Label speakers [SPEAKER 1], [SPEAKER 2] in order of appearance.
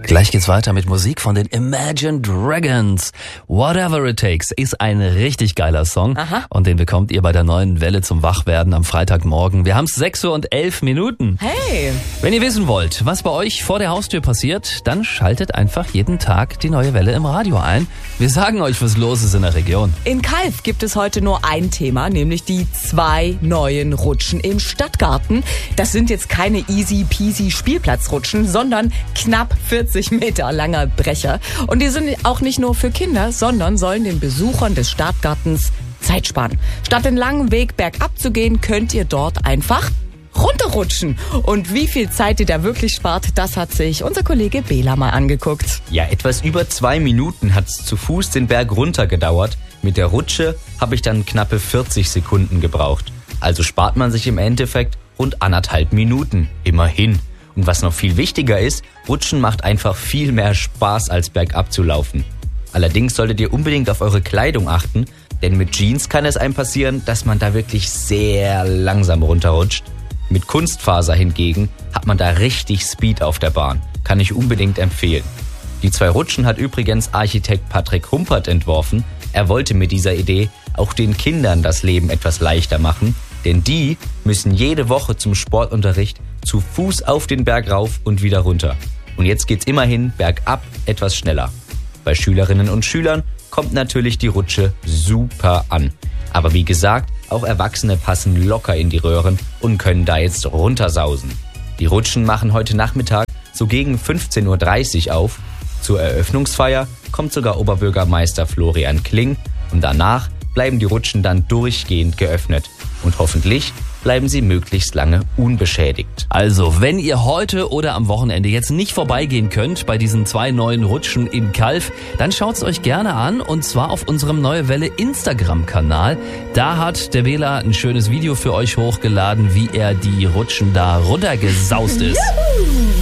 [SPEAKER 1] Gleich geht's weiter mit Musik von den Imagine Dragons. Whatever It Takes ist ein richtig geiler Song.
[SPEAKER 2] Aha.
[SPEAKER 1] Und den bekommt ihr bei der neuen Welle zum Wachwerden am Freitagmorgen. Wir haben's 6:11 Uhr.
[SPEAKER 2] Hey!
[SPEAKER 1] Wenn ihr wissen wollt, was bei euch vor der Haustür passiert, dann schaltet einfach jeden Tag die neue Welle im Radio ein. Wir sagen euch, was los ist in der Region.
[SPEAKER 2] In Calw gibt es heute nur ein Thema, nämlich die 2 neuen Rutschen im Stadtgarten. Das sind jetzt keine easy peasy Spielplatzrutschen, sondern knapp 40 Meter langer Brecher. Und die sind auch nicht nur für Kinder, sondern sollen den Besuchern des Stadtgartens Zeit sparen. Statt den langen Weg bergab zu gehen, könnt ihr dort einfach runterrutschen. Und wie viel Zeit ihr da wirklich spart, das hat sich unser Kollege Bela mal angeguckt.
[SPEAKER 3] Ja, etwas über 2 Minuten hat's zu Fuß den Berg runter gedauert. Mit der Rutsche habe ich dann knappe 40 Sekunden gebraucht. Also spart man sich im Endeffekt rund 1,5 Minuten. Immerhin. Und was noch viel wichtiger ist, Rutschen macht einfach viel mehr Spaß als bergab zu laufen. Allerdings solltet ihr unbedingt auf eure Kleidung achten, denn mit Jeans kann es einem passieren, dass man da wirklich sehr langsam runterrutscht. Mit Kunstfaser hingegen hat man da richtig Speed auf der Bahn. Kann ich unbedingt empfehlen. Die 2 Rutschen hat übrigens Architekt Patrick Humpert entworfen. Er wollte mit dieser Idee auch den Kindern das Leben etwas leichter machen, denn die müssen jede Woche zum Sportunterricht zu Fuß auf den Berg rauf und wieder runter. Und jetzt geht's immerhin bergab etwas schneller. Bei Schülerinnen und Schülern kommt natürlich die Rutsche super an. Aber wie gesagt, auch Erwachsene passen locker in die Röhren und können da jetzt runtersausen. Die Rutschen machen heute Nachmittag so gegen 15:30 Uhr auf. Zur Eröffnungsfeier kommt sogar Oberbürgermeister Florian Kling und danach bleiben die Rutschen dann durchgehend geöffnet. Und hoffentlich bleiben sie möglichst lange unbeschädigt.
[SPEAKER 1] Also, wenn ihr heute oder am Wochenende jetzt nicht vorbeigehen könnt bei diesen 2 neuen Rutschen in Calw, dann schaut's euch gerne an und zwar auf unserem Neue Welle Instagram-Kanal. Da hat der Bela ein schönes Video für euch hochgeladen, wie er die Rutschen da runtergesaust ist.